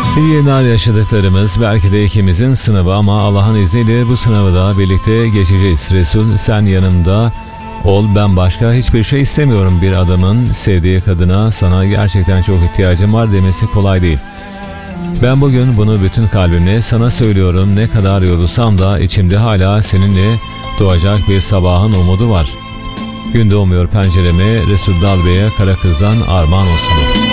İyi yıllar yaşadıklarımız belki de ikimizin sınavı ama Allah'ın izniyle bu sınavı da birlikte geçeceğiz. Resul, sen yanımda ol, ben başka hiçbir şey istemiyorum. Bir adamın sevdiği kadına sana gerçekten çok ihtiyacım var demesi kolay değil. Ben bugün bunu bütün kalbimle sana söylüyorum. Ne kadar yorulsam da içimde hala seninle doğacak bir sabahın umudu var. Gün doğmuyor pencereme, Resul Dalbey'e Kara Kız'dan armağan olsun.